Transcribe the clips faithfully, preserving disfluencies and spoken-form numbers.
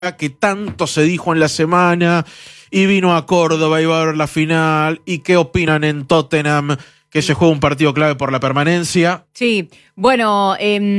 que tanto se dijo en la semana y vino a Córdoba y va a ver la final. ¿Y qué opinan en Tottenham? Que se juega un partido clave por la permanencia. Sí, bueno,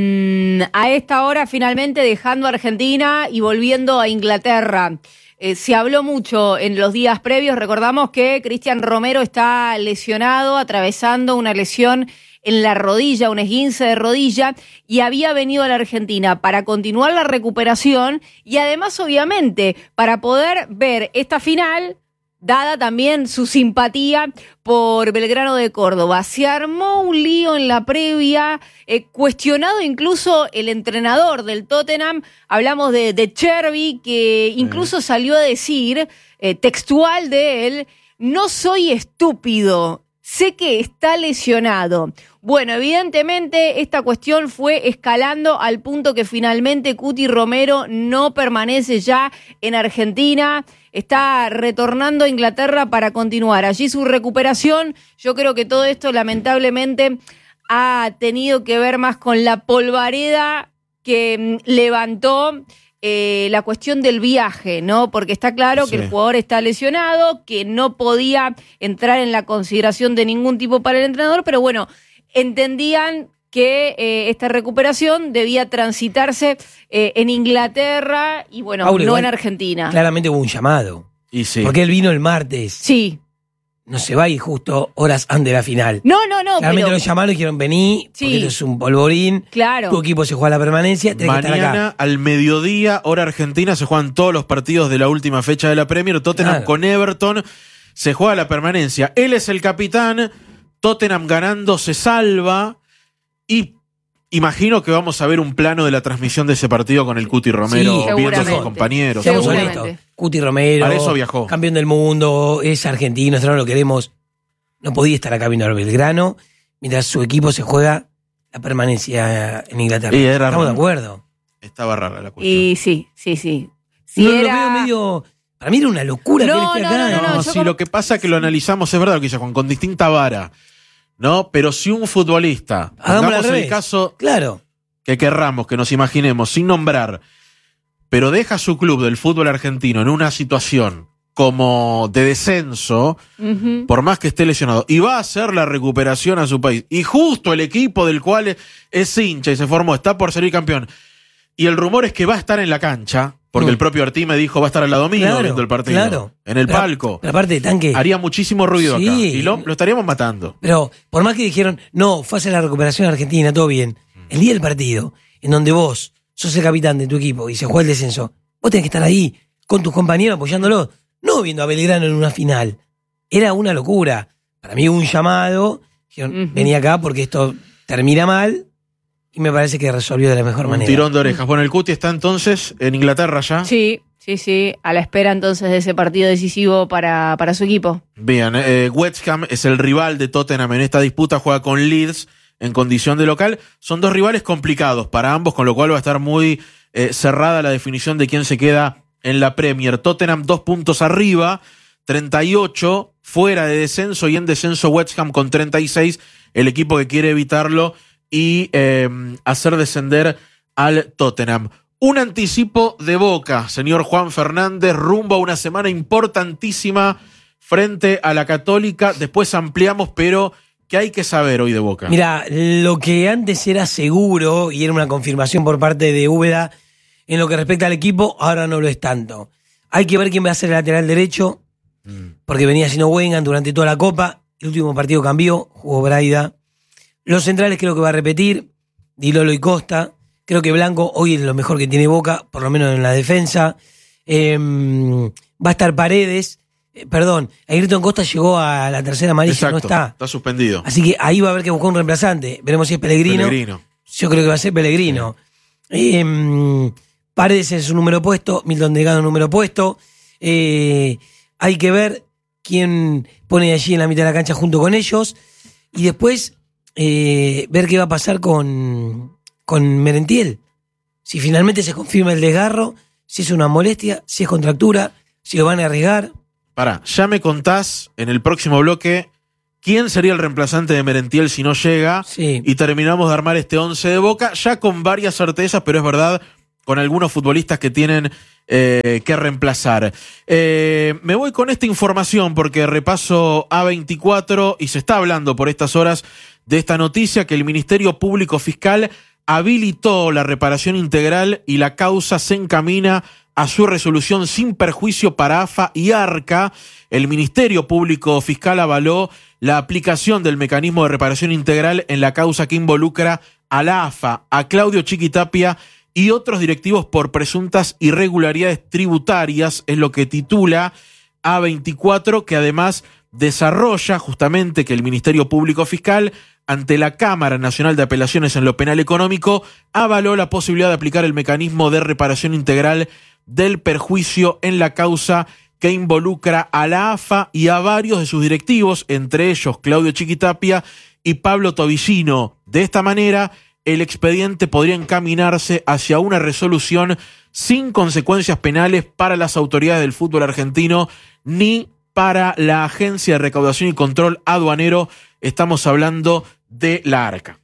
eh, a esta hora finalmente dejando Argentina y volviendo a Inglaterra. Eh, se habló mucho en los días previos, recordamos que Cristian Romero está lesionado, atravesando una lesión en la rodilla, un esguince de rodilla, y había venido a la Argentina para continuar la recuperación y además, obviamente, para poder ver esta final, dada también su simpatía por Belgrano de Córdoba. Se armó un lío en la previa, eh, cuestionado incluso el entrenador del Tottenham, hablamos de, de Chervi, que incluso eh. salió a decir, eh, textual de él, no soy estúpido, sé que está lesionado. Bueno, evidentemente esta cuestión fue escalando al punto que finalmente Cuti Romero no permanece ya en Argentina, está retornando a Inglaterra para continuar allí su recuperación. Yo creo que todo esto lamentablemente ha tenido que ver más con la polvareda que levantó eh, la cuestión del viaje, ¿no? Porque está claro sí. que el jugador está lesionado, que no podía entrar en la consideración de ningún tipo para el entrenador, pero bueno, entendían que eh, esta recuperación debía transitarse eh, en Inglaterra y, bueno, Paulo, no en Argentina. Claramente hubo un llamado. Y sí. Porque él vino el martes. Sí. No se va a ir justo horas antes de la final. No, no, no. Claramente pero... lo llamaron y dijeron, vení, sí. porque esto es un polvorín. Claro. Tu equipo se juega la permanencia, tenés Mañana, que estar acá. al mediodía, hora argentina, se juegan todos los partidos de la última fecha de la Premier. Tottenham claro. con Everton se juega la permanencia. Él es el capitán. Tottenham ganando se salva y imagino que vamos a ver un plano de la transmisión de ese partido con el Cuti Romero sí, viendo a sus compañeros. Seamos honestos. Cuti Romero, para eso viajó. Campeón del mundo, es argentino, nosotros lo queremos. No podía estar acá viendo al Belgrano mientras su equipo se juega la permanencia en Inglaterra. Y era Estamos raro. de acuerdo. Estaba rara la cuestión. Y sí, sí, sí. Si no, era... lo veo medio... Para mí era una locura no, que él esté no, acá. No, no, no, sí, como... lo que pasa es que lo analizamos, es verdad lo que dice Juan, con distinta vara. ¿No? Pero si un futbolista, hagamos el caso claro. que querramos, que nos imaginemos, sin nombrar, pero deja su club del fútbol argentino en una situación como de descenso, uh-huh. por más que esté lesionado, y va a hacer la recuperación a su país, y justo el equipo del cual es hincha y se formó, está por salir campeón, y el rumor es que va a estar en la cancha, porque mm. el propio Ortiz me dijo va a estar al lado mío claro, viendo el partido, claro. en el pero, palco. Pero aparte de Tanque... Haría muchísimo ruido sí. acá, y lo, lo estaríamos matando. Pero por más que dijeron, no, fue a hacer la recuperación argentina, todo bien, el día del partido, en donde vos sos el capitán de tu equipo y se juega el descenso, vos tenés que estar ahí con tus compañeros apoyándolo, no viendo a Belgrano en una final. Era una locura. Para mí un llamado, dijeron, uh-huh. vení acá porque esto termina mal, y me parece que resolvió de la mejor un manera. Un tirón de orejas. Bueno, el Cuti está entonces en Inglaterra ya. Sí, sí, sí. A la espera entonces de ese partido decisivo para, para su equipo. Bien, eh, West Ham es el rival de Tottenham en esta disputa, juega con Leeds en condición de local. Son dos rivales complicados para ambos, con lo cual va a estar muy eh, cerrada la definición de quién se queda en la Premier. Tottenham dos puntos arriba, treinta y ocho, fuera de descenso, y en descenso West Ham con treinta y seis, el equipo que quiere evitarlo y eh, hacer descender al Tottenham. Un anticipo de Boca, señor Juan Fernández, rumbo a una semana importantísima frente a la Católica. Después ampliamos, pero ¿qué hay que saber hoy de Boca? Mira, lo que antes era seguro y era una confirmación por parte de Úbeda en lo que respecta al equipo, ahora no lo es tanto. Hay que ver quién va a ser el lateral derecho, mm. porque venía siendo Wengan durante toda la Copa. El último partido cambió, jugó Braida. Los centrales creo que va a repetir, Di Lolo y Costa. Creo que Blanco hoy es lo mejor que tiene Boca, por lo menos en la defensa. Eh, va a estar Paredes. Eh, perdón, Ayrton Costa llegó a la tercera amarilla, exacto, no está. Está suspendido. Así que ahí va a haber que buscar un reemplazante. Veremos si es Pellegrino. Pellegrino. Yo creo que va a ser Pellegrino. Sí. Eh, Paredes es un número opuesto, Milton Delgado un número opuesto. Eh, hay que ver quién pone allí en la mitad de la cancha junto con ellos. Y después... Eh, ver qué va a pasar con, con Merentiel. Si finalmente se confirma el desgarro, si es una molestia, si es contractura, si lo van a arriesgar. Pará, ya me contás en el próximo bloque quién sería el reemplazante de Merentiel si no llega. Sí. Y terminamos de armar este once de Boca, ya con varias certezas, pero es verdad con algunos futbolistas que tienen eh, que reemplazar. Eh, me voy con esta información porque repaso A veinticuatro y se está hablando por estas horas de esta noticia que el Ministerio Público Fiscal habilitó la reparación integral y la causa se encamina a su resolución sin perjuicio para A F A y ARCA. El Ministerio Público Fiscal avaló la aplicación del mecanismo de reparación integral en la causa que involucra a la A F A, a Claudio Chiquitapia y otros directivos por presuntas irregularidades tributarias, es lo que titula A veinticuatro, que además desarrolla justamente que el Ministerio Público Fiscal, ante la Cámara Nacional de Apelaciones en lo Penal Económico, avaló la posibilidad de aplicar el mecanismo de reparación integral del perjuicio en la causa que involucra a la A F A y a varios de sus directivos, entre ellos Claudio Chiquitapia y Pablo Tobillino. De esta manera, el expediente podría encaminarse hacia una resolución sin consecuencias penales para las autoridades del fútbol argentino ni para la Agencia de Recaudación y Control Aduanero. Estamos hablando de la ARCA.